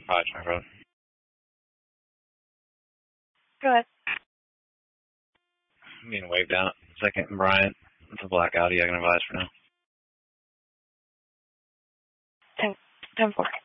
Roger, my brother. Go ahead. I'm being waved out. Second, Bryant. It's a black Audi. I can advise for now. 10-4.